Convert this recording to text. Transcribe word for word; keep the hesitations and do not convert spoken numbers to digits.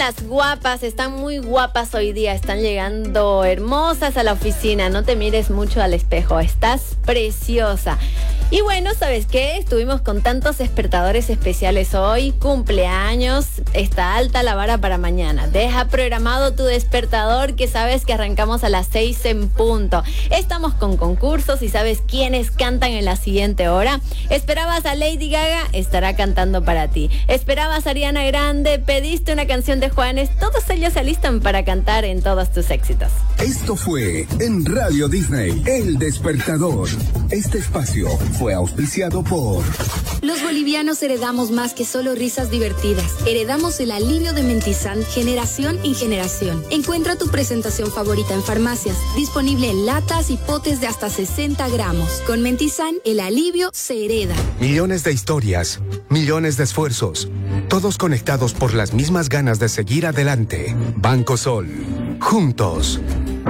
las guapas, están muy guapas hoy día, están llegando hermosas a la oficina. No te mires mucho al espejo, estás preciosa. Y bueno, ¿sabes qué? Estuvimos con tantos despertadores especiales hoy, cumpleaños, está alta la vara para mañana. Deja programado tu despertador, que sabes que arrancamos a las seis en punto. Estamos con concursos y sabes quiénes cantan en la siguiente hora. Esperabas a Lady Gaga, estará cantando para ti. Esperabas a Ariana Grande, pediste una canción de Juanes, todos ellos se alistan para cantar en todos tus éxitos. Esto fue en Radio Disney, El Despertador. Este espacio fue auspiciado por... Los bolivianos heredamos más que solo risas divertidas. Heredamos el alivio de Mentizan, generación en generación. Encuentra tu presentación favorita en farmacias. Disponible en latas y potes de hasta sesenta gramos. Con Mentizan, el alivio se hereda. Millones de historias, millones de esfuerzos. Todos conectados por las mismas ganas de seguir adelante. Banco Sol. Juntos.